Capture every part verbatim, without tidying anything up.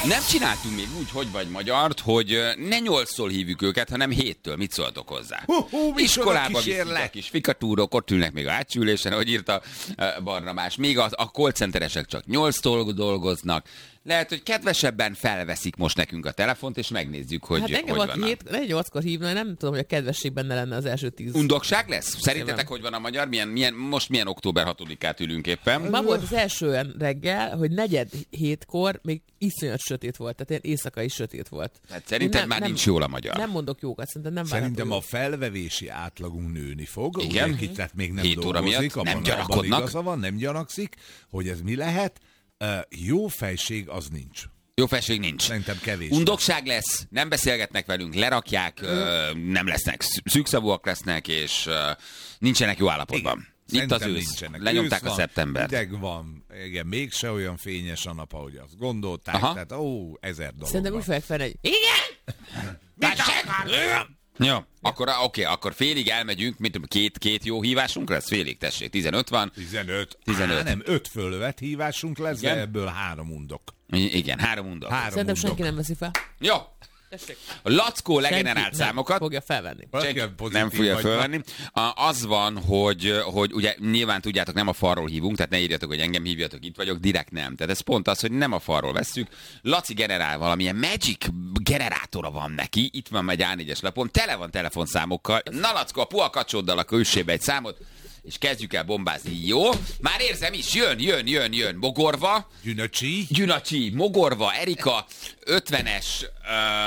Nem csináltunk még úgy, hogy vagy magyart, hogy ne nyolcszor hívjuk őket, hanem héttől. Mit szóltok hozzá? Hú, hú, iskolába viszik a kis fikatúrok, ott ülnek még a átsülésen, ahogy írta Barnabás. Még a, a call centeresek csak nyolctól dolgoznak. Lehet, hogy kedvesebben felveszik most nekünk a telefont, és megnézzük, hogy hát engem hogy valaki vannak. hét, ne nyolckor hívna, nem tudom, hogy a kedvesség benne lenne az első tíz. Undokság lesz? Szerintetek, hogy van a magyar? Milyen, milyen, most milyen október hatodikát ülünk éppen? Ma volt az első olyan reggel, hogy negyed hétkor még iszonyat sötét volt, tehát ilyen éjszaka is sötét volt. Hát szerinted nem, már nem, nincs jól a magyar. Nem mondok jókat, szerintem nem Szerintem jó. a felvevési átlagunk nőni fog. Igen? Ugye, tehát még nem Hét óra dolgozik, miatt, nem abban, gyanakodnak. abban igaza van, nem gyanakszik, hogy ez mi lehet. Uh, jó fejség az nincs. Jó felség nincs. Szerintem kevés. Undokság lesz, nem beszélgetnek velünk, lerakják, ö, nem lesznek, szűkszavúak lesznek, és ö, nincsenek jó állapotban. Igen. Itt az Szerintem ősz. nincsenek. Lenyomták Ősz a van, szeptembert. Hideg van, igen, mégse olyan fényes a nap, ahogy azt gondolták. Aha. Tehát ó, ezer dolog Szerintem van. úgy fogják fel, hogy igen! Jó, akkor oké, akkor félig elmegyünk, mint tudom, két, két jó hívásunk lesz, félig, tessék, tizenöt van. tizenöt. tizenöt. Á, nem, öt fölvett hívásunk lesz, Igen? de ebből három undok. I- igen, három undok. Három Szerintem undok. senki nem veszi fel. Jó, Tessék. a Lackó legenerált Senki nem számokat. fogja felvenni. Valaki Senki pozitív nem fogja vagy fölvenni. A- Az van, hogy, hogy ugye nyilván tudjátok, nem a falról hívunk, tehát ne írjatok, hogy engem hívjatok, itt vagyok, direkt nem. Tehát ez pont az, hogy nem a falról vesszük. Laci generál valamilyen magic generátora van neki, itt van megy á négyes lapon, tele van telefonszámokkal. Na Lackó, a puha kacsóddal akkor üssél be egy számot, és kezdjük el bombázni. Jó? Már érzem is, jön, jön, jön, jön. Mogorva. Gyünöcsi. Gyünacsi, Mogorva, Erika, ötvenes ö,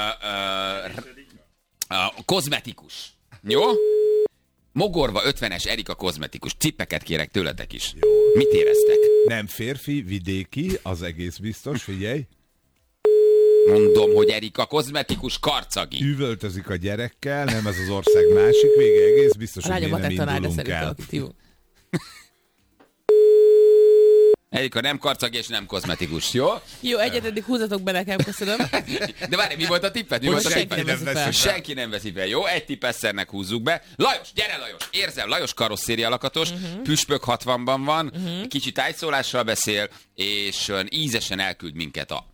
ö, ö, kozmetikus. Jó? Mogorva, ötvenes, Erika kozmetikus. Cippeket kérek tőletek is. Jó. Mit éreztek? Nem férfi, vidéki, az egész biztos, figyelj. Mondom, hogy Erika kozmetikus, karcagi. Üvöltözik a gyerekkel, nem ez az ország másik vége, egész biztos, A hogy mi lányom nem matek tanár lesz indulunk előtte, el. akit hívunk. Erika nem karcagi és nem kozmetikus, jó? Jó, egyetedik húzatok be nekem, köszönöm. De várj, mi volt a tippet? Mi Hogy volt a senki tippet? nem veszi fel. Senki nem veszi fel. Jó, egy tipp Eszternek húzzuk be. Lajos, gyere Lajos! Érzem, Lajos karosszéria lakatos, uh-huh. Püspök hatvanban van, uh-huh. kicsit tájszólással beszél, és olyan ízesen elküld minket a...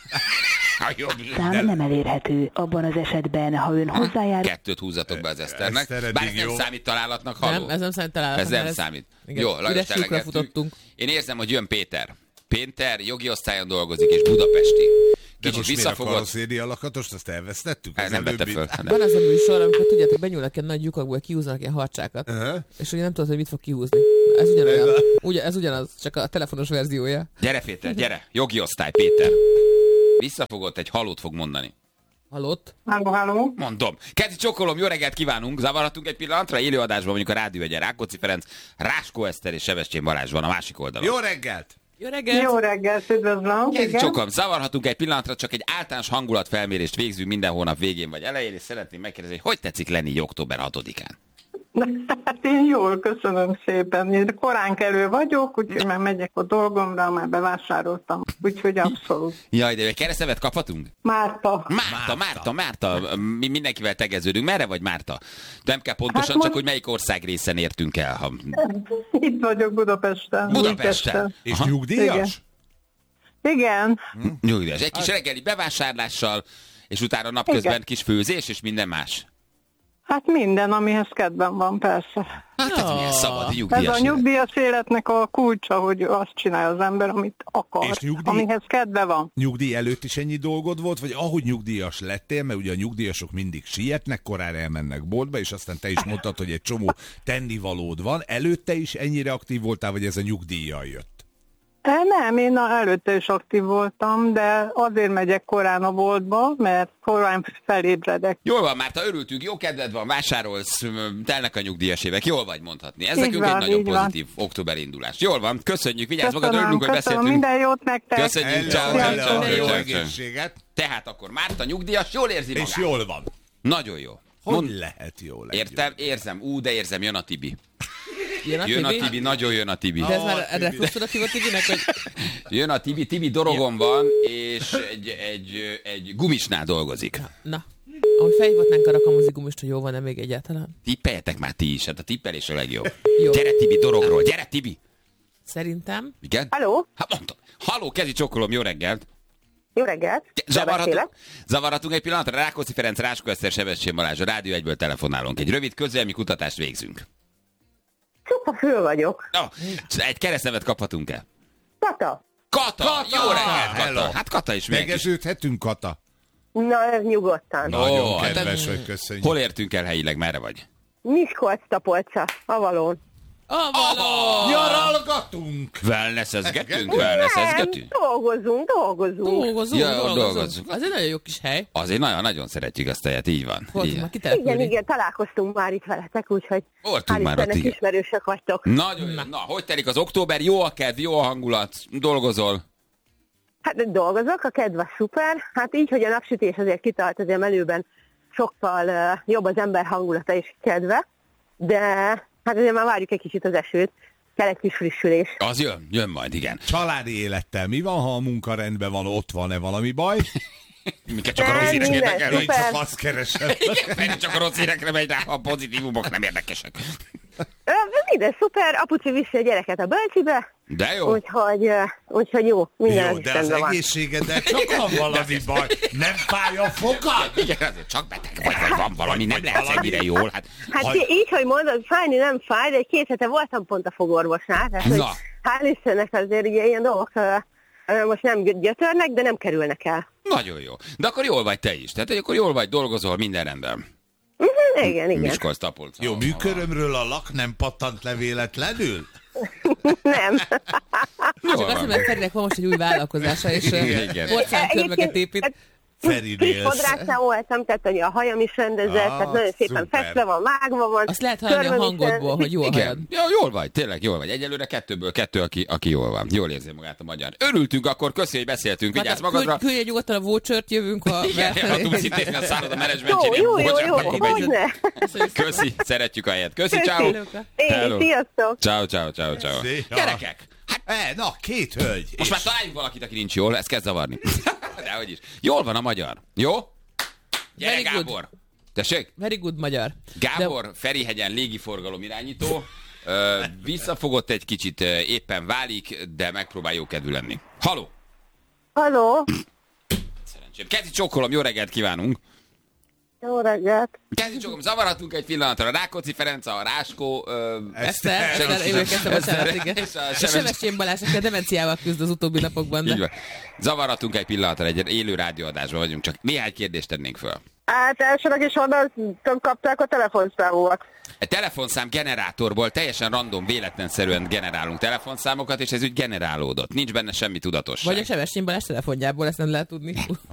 Szám nem elérhető. Abban az esetben, ha ön hozzájár... Kettőt húzzatok be az Eszternek. Eszter eddig Bár ez nem jó. számít találatnak, haló? Nem, ez nem számít találatnak. Ez nem mert számít. igen, Jó, Lajos, üres lyukra elegettük. futottunk. Én érzem, hogy jön Péter. Péter jogi osztályon dolgozik, és budapesti. De Kicsit most miért a visszafogott. karosszéria lakatost, azt elvesztettük? Ez Az nem vette előbbi- föl. Van az a műsor, amikor tudjátok, benyúlnak ilyen nagy lyukakból, kiúznak ilyen harcsákat. Aha. És ugye nem tudod, hogy mit fog kihúzni. Ez ugyanolyan. Ugye, ez ugyanaz, csak a telefonos verziója. Gyere Péter, gyere! Jogi osztály, Péter. Visszafogott, egy halót fog mondani. Halott? Halló, halló. Mondom. Kezi csokolom, jó reggelt kívánunk. Zavarhatunk egy pillanatra. Élőadásban mondjuk a Rádió egyen Rákóczi Ferenc, Ráskó Eszter és Sebestyén Balázs van a másik oldalon. Jó reggelt! Jó reggelt! Jó reggelt, üdvözlöm. Kezi Igen. csokolom, zavarhatunk egy pillanatra, csak egy általános hangulatfelmérést végzünk minden hónap végén vagy elején, és szeretném megkérdezni, hogy hogy tetszik lenni így október hatodikán? Hát én jól, köszönöm szépen. Én korán kelő vagyok, úgyhogy már megyek a dolgomra, már bevásároltam. Úgyhogy abszolút. Jaj, de egy keresztnevet kaphatunk? Márta. Márta, Márta, Márta, mi mindenkivel tegeződünk. Merre vagy Márta? Nem kell pontosan, Hát csak most- hogy melyik ország részen értünk el. Ha... Itt vagyok Budapesten. Budapesten. És Aha. nyugdíjas? Igen. Nyugdíjas. Egy kis reggeli bevásárlással, és utána napközben Igen. kis főzés, és minden más. Hát minden, amihez kedvem van, persze. Hát ez Ja. milyen szabad Ez nyugdíjas a élet. nyugdíjas életnek a kulcsa, hogy azt csinálja az ember, amit akar, És nyugdíj- amihez kedve van. Nyugdíj előtt is ennyi dolgod volt, vagy ahogy nyugdíjas lettél, mert ugye a nyugdíjasok mindig sietnek, korán elmennek boltba, és aztán te is mondtad, hogy egy csomó tennivalód van. Előtte is ennyire aktív voltál, vagy ez a nyugdíjjal jött? E, Nem, én a- előtte is aktív voltam, de azért megyek korán a boltba, mert korán felébredek. Jól van, Márta, örültünk, jó kedved van, vásárolsz, m, telnek a nyugdíjas évek, jól vagy mondhatni. Ez Így nekünk van, egy nagyon így van. pozitív október indulás. Jól van, köszönjük, vigyázz magad, Köszönöm, örülünk, hogy köszönöm, beszéltünk. minden jót nektek. Köszönjük, Hello, ciao, hello, ciao, ciao, jó ciao. egészséget! Tehát akkor Márta nyugdíjas, jól érzi magát. És jól van. Nagyon jó. Hogy Mond, lehet jól? értem, érzem, ú, de érzem, jön a Tibi. Jön a Jön a Tibi? Tibi, nagyon jön a Tibi. De ez Ah, már Tibi. refluxod a Tibinek, hogy... Jön a Tibi, Tibi dorogon van, és egy, egy, egy gumisnál dolgozik. Na, ahogy felhívhatnánk a rakamozigumist, hogy jó van-e még egyáltalán? Tippeljetek már ti is, hát a tippelés a legjobb. Jó. Gyere Tibi dorogról, gyere Tibi! Szerintem Hát Igen? Halló? Hát mondtam. Halló, kezi csokolom, jó reggelt! Jó reggelt. Zavarhatunk, zavarhatunk egy pillanatra. Rákóczi Ferenc, Ráskó Eszter, Sebestyén Balázs, a Rádió egyből telefonálunk. Egy rövid közélmi kutatást végzünk. Csupa fül vagyok. No, egy keresztnevet kaphatunk-e? Kata. Kata! Kata! Jó reggelt, Hello. Kata! Hát Kata is még. Tegeződhetünk, Kata? Na, ez nyugodtan. Nagyon Ó, hát kedves, ez- hogy köszönjük. Hol értünk el helyileg? Merre vagy? Miskolc-Tapolca, Avalon. Avalon! Nyaralgatunk! Wellness-ezgetünk? Nem, Wellness-ezgetünk? dolgozunk, dolgozunk. Dolgozunk, Ja, dolgozunk. dolgozunk. Az egy nagyon jó kis hely. Azért nagyon-nagyon szeretjük azt a helyet, így van. Így Voltunk van. már Igen, kitelepülni. igen, találkoztunk már itt veletek, úgyhogy Voltunk hál' már ott, Istennek igen. ismerősök vagytok. Nagyon jó. Na, hogy telik az október? Jó a kedv, jó a hangulat, dolgozol? Hát dolgozok, a kedv a szuper. Hát így, hogy a napsütés azért kitart, azért menőben sokkal uh, jobb az ember hangulata és kedve, de hát azért már várjuk egy kicsit az esőt, kell egy kis frissülés. Az jön, jön majd, igen. Családi élettel mi van, ha a munka rendben van, ott van-e valami baj? Minket csak a Nem, rossz hírek minden érdekelnek. szuper. Csak azt keresem. Igen, Feri csak a rossz hírekre megy rá, a pozitívumok nem érdekesek. Ö, Minden szuper, apuci viszi a gyereket a bölcsibe, De jó. úgyhogy, uh, úgyhogy jó, minden Jó, az de az rendben van. egészségeddel csak van valami baj. Nem fáj a fogad? Igen, azért csak beteg vagy, vagy van valami, nem lehet ennyire jól. Hát, Hát Ha- így, hogy mondod, fájni nem fáj, de egy két hete voltam pont a fogorvosnál, tehát hogy Na. hál' Istennek azért ugye ilyen dolgok uh, uh, most nem gyötörnek, de nem kerülnek el. nagyon jó. De akkor jól vagy te is. Tehát hogy akkor jól vagy, dolgozol, minden rendben. Uh-huh, igen, igen. Miskolc, Tapolca. Jó, műkörömről a lak nem pattant le véletlenül? Nem. Jól Csak azt, van. mert Ferinek van most egy új vállalkozása, és Igen. országkörmöket épít. hát, Ferinél. fodrásznál voltam, tehát hogy a hajam is rendezett, Ah, tehát nagyon szépen szuper. festve van, vágva van. Azt lehet hallani a körmöm is hangodból, hogy jó a hajad. Igen, ja, jól vagy, tényleg jól vagy. Egyelőre kettőből kettő, aki, aki jól van. Jól érzi magát a magyar. Örültünk akkor, köszi, hogy beszéltünk. Vigyázz magadra. Küldj egy nyugodtan a vouchert, jövünk a... Igen, ha tudsz intézni a szálloda Jó, menedzsmentjénél. jó, jó, jó, Bocsánat, akkor hogyne. Köszi, szeretjük a helyet. Köszi, ciao. Én Hello. is, sziasztok. Ciao, ciao, ciao, ciao. Szia. Gyerekek, hát E, na, két hölgy. most már találjunk valakit, aki nincs jól, ez kezd zavarni. Dehogy is. Jól van a magyar. Jó? Gyere, Very good. Gábor. Tessék? Very good magyar. Gábor, Ferihegyen légiforgalom irányító. Ö, visszafogott egy kicsit, ö, éppen válik, de megpróbál jó kedvű lenni. Haló! Halló, Szerencsém. Kezi csókolom, jó reggelt kívánunk! jó reggelt. Kezi csókolom, zavarhatunk egy pillanatra. Rákóczi Ferenc, a Ráskó... Ö, Eszter, Eszter, Eszter, ő kezdte, bocsánat, igen. És a És Sebestyén- Sebestyén Balázs, aki a demenciával küzd az utóbbi napokban, Így de van. Zavarhatunk egy pillanatra, egy élő rádióadásban vagyunk, csak néhány kérdést tennénk föl. Hát elsőleg is honnan kapták a telefonszámomat. Egy telefonszám generátorból teljesen random, véletlenszerűen generálunk telefonszámokat, és ez úgy generálódott. Nincs benne semmi tudatosság. vagy a Sebestyén Balázs telefonjából, ezt nem lehet tudni.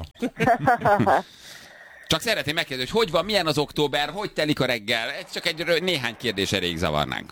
Csak szeretném megkérdezni, hogy hogy van, milyen az október, hogy telik a reggel? Ez csak egy rö- néhány kérdés erejéig zavarnánk.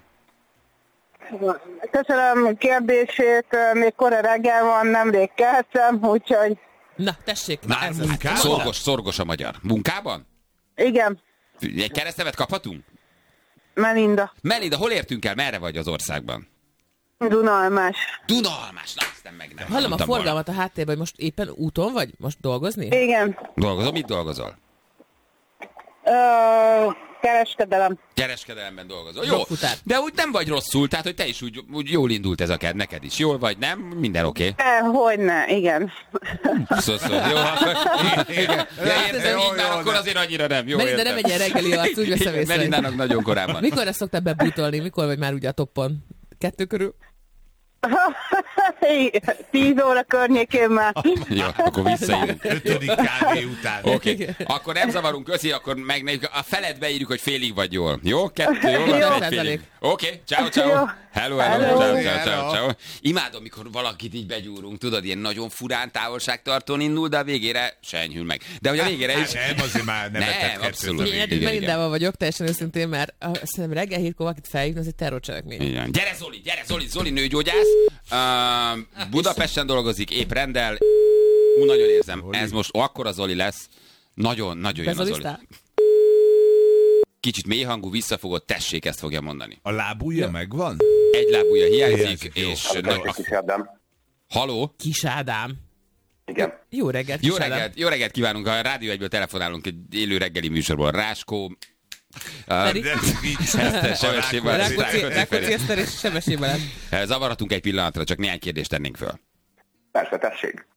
Köszönöm a kérdését, még kora reggel van, nemrég keltem, úgyhogy Na, tessék. Már ez- munkában? Szorgos, szorgos a magyar. Munkában? igen, Egy keresztnevet kaphatunk? Melinda, Melinda, hol értünk el? Merre vagy az országban? Dunalmás. Dunalmás, na aztán meg nem. Hallom a mondtam volna. forgalmat a háttérben, hogy most éppen úton vagy? Most dolgozni? Igen, Dolgozol? Mit dolgozol? Ö, kereskedelem. Kereskedelemben dolgozol. Jó, Drogfutár. de úgy nem vagy rosszul, tehát hogy te is úgy, úgy jól indult ez a ked, neked is. Jól vagy, nem? Minden oké. Okay. E, hogyne, igen. Szó, szó. Jó, akkor... Igen. Ja, értem, Jó, így már jó, akkor de- azért annyira nem. Jó, Melinda értem. nem egy ilyen reggeli arc, úgy veszem észre. Melindának nagyon korábban. Mikor szoktál bebútolni? Mikor vagy már ugye a toppon? Kettő körül? Tíz óra környékén már. Jó, akkor visszaírunk. Ötödik kávé után. Oké, okay. Akkor nem zavarunk, köszi, akkor meg a felet beírjuk, hogy félig vagy jól. Jó? Kettő, jó? Jó. Akkor egy félig. Oké, okay. ciao, ciao. Jó. Hello, hello, Hello. ciao, ciao, ciao, Hello. ciao. Imádom, mikor valakit így begyúrunk, tudod, ilyen nagyon furán távolságtartón indul, de a végére se enyhül meg. De hogy a végére is... Hát nem, azért már nem Nem, etett abszolút. kettőt a Én végén. igen, Melindával vagyok, teljesen őszintén, mert a, szerintem reggel hétkor valakit felhívni, az egy terrorcselekmény. Igen. Gyere Zoli, gyere Zoli, Zoli nőgyógyász. Uh, Budapesten dolgozik, épp rendel. Ú, nagyon érzem, Zoli. ez most akkora Zoli lesz. Nagyon, nagyon jön a Zoli. Bezoliztál? Kicsit mélyhangú, visszafogott, tessék, ezt fogja mondani. A lábujja megvan? Egy lábúja hiányzik, Hiányzik, jó. és... Na, a... Ádám. Haló? Kis Ádám. Igen. Jó reggelt, Kis Jó Ádám. reggelt, jó reggelt kívánunk, a Rádió egyből telefonálunk egy élő reggeli műsorból. Ráskó... Feri? De vicces. Eszter, Sebestyén Balázs, Rákóczi- Rákóczi Rákóczi Rákóczi Feri. Eszter és Sebestyén Balázs. Zavarhatunk egy pillanatra, csak néhány kérdést tennénk föl. Persze, tessék.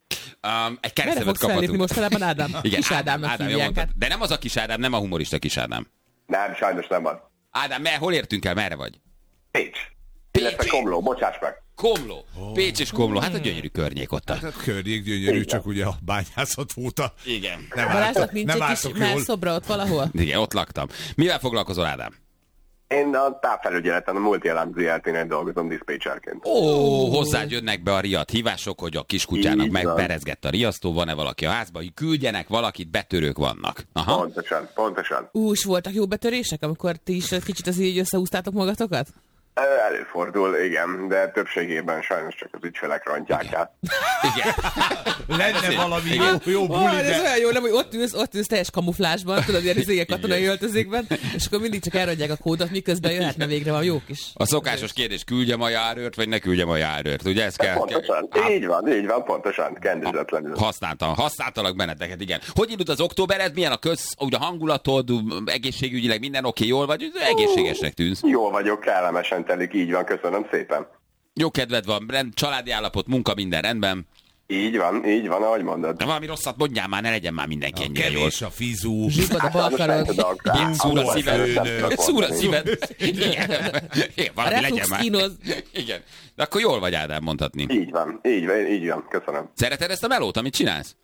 Um, egy Merre keresztevet fogsz fellépni kaphatunk. mostanában, Ádám? Igen, Kis Ádámnak Ádám, jól hívják. mondtad. Hát. De nem az a Kis Ádám, nem a humorista Kis Ádám. Nem, sajnos nem az. Ádám, mer, hol értünk el, merre vagy? Pécs. Illetve Pécs. Komló, bocsáss meg. Komló. Oh. Pécs és Komló. Hát a gyönyörű környék ott. Hát a környék gyönyörű, Igen. csak ugye a bányászat óta. Igen. Nem Balázsnak álltok, nincs nem egy kis álltok jól. melszobra ott valahol? Igen, ott laktam. Mivel foglalkozol, Ádám? Én a távfelügyeleten, a Multi-Alarm Zé Er Té-nél dolgozom diszpécserként. Ó, hozzád jönnek be a riadt hívások, hogy a kiskutyának Így van. megberezgett a riasztó, van-e valaki a házba, hogy küldjenek valakit, betörők vannak. Aha. Pontosan, pontosan. Ú, és voltak jó betörések, amikor ti is kicsit az így összehúztátok magatokat? Ö, Előfordul, igen, de többségében sajnos csak az ügyfelek rontják át. Igen. Lenne valami jó, Igen. jó Ó, buli, ez de... olyan jó, nem, hogy ott ülsz, ott ülsz teljes kamuflásban, tudod, ilyen izége katonai öltözékben, és akkor mindig csak elradják a kódot, miközben jöhetne végre van jó kis. A szokásos kérdés, küldjem a járőrt, vagy ne küldjem a járőrt, ugye ez kell? Pontosan, kell- így van, így van, pontosan, kendőzetlenül. Használtam, használtalak benneteket, igen. Hogy indult az októbered, milyen a köz, úgy a hangulatod, egészségügyileg minden oké, jól vagy, egészségesnek tűnsz. Jól vagyok, kellemesen telik, így van, köszönöm szépen. Jó kedved van, rend, családi állapot, munka, minden rendben. Így van, így van, ahogy mondod. De valami rosszat mondjál már, ne legyen már mindenki A ennyire jól. kevés a fizú. Zsibbad a balkarod. Igen, szúr a szíved. Szúr a szíved. szíved. Igen, Igen, valami legyen Reflux már. kínoz. Igen. De akkor jól vagy, Ádám, mondhatni. Így van, így van, így van, köszönöm. Szereted ezt a melót, amit csinálsz?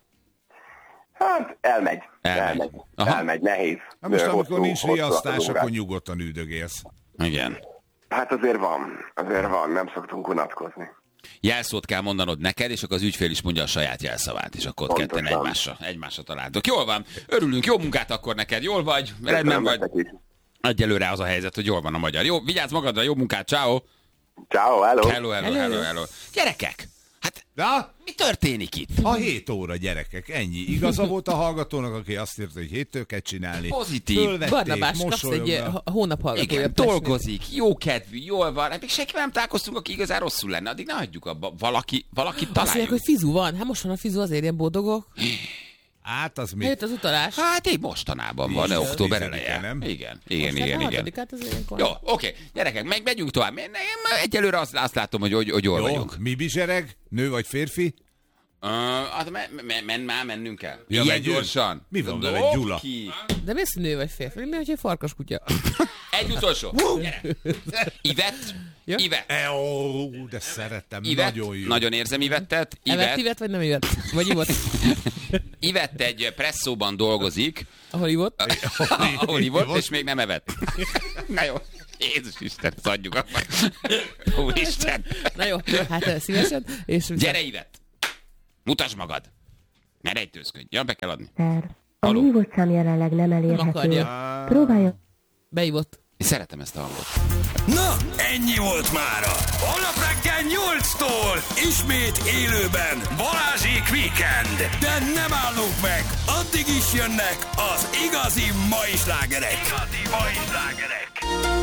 Hát elmegy, Elmegy. elmegy, Aha. elmegy, nehéz. Na most, Ö, amikor hosszú- nincs hosszú riasztás, az akkor órák. nyugodtan üldögélsz. Igen. Hát azért van, azért van, nem szoktunk unatkozni. Jelszót kell mondanod neked, és akkor az ügyfél is mondja a saját jelszavát, és akkor ott ketten Pontosan. egymásra, egymásra találtok. Jól van, örülünk, jó munkát akkor neked, jól vagy, rendben Köszönöm vagy. nektek is. Egyelőre az a helyzet, hogy jól van a magyar. Jó, vigyázz magadra, jó munkát, ciao. Ciao, hello. Hello, hello, hello, hello. Gyerekek, hát Na, mi történik itt? a hét óra, gyerekek, ennyi. Igaza volt a hallgatónak, aki azt írta, hogy héttől kell csinálni. Pozitív. Fölvették, Barnabás, kapsz egy mosolyognak. eh, hónap hallgatója. Igen, dolgozik, jó kedvű, jól van. Hát még senki nem találkoztunk, aki igazán rosszul lenne. Addig ne hagyjuk abba. Valaki, valaki Azt mondják, találjuk. hogy fizu van. Hát most van a fizu, azért ilyen boldogok. Hát az mi? Jött az utalás. Hát így mostanában van, Tíz- október tízedike, eleje. nem? Igen, igen, Most igen, hát igen. hatodikát az ilyenkor. Jó, oké, gyerekek, meg megyünk tovább. Én, én egyelőre azt, azt látom, hogy, hogy, hogy jól Jó, vagyunk. mi bizsereg? Nő vagy férfi? Uh, hát men, men, men, már mennünk kell. Ja, Ilyen megyünk? gyorsan. Mi van vele, Dob Gyula? ki. De mész nő vagy férfi? Mi, hogy egy farkas kutya? Egy utolsó. Gyere. Ivett. Ja? Ivett. E, ó, de szeretem, Ivett. nagyon jó. Nagyon érzem Ivettet. Evett, Ivett. ivett, vagy nem ivett? Vagy ivott? Ivett egy presszóban dolgozik, Ahol ivott? ahol ivott, és még nem evett. Na jó. Jézus Isten, ezt adjuk akkor. Úristen. Na jó, hát eh, szívesen. És Gyere, Ivett. Mutasd magad. Ne rejtőzködj. Ja, be kell adni. A Haló. hívott szám jelenleg nem nem elérhető. akarja. Próbálja. Beivott. Én szeretem ezt a hangot. Na, ennyi volt mára. Holnap reggel nyolctól ismét élőben Balázsék Weekend. De nem állunk meg, addig is jönnek az igazi mai slágerek. Igazi mai slágerek.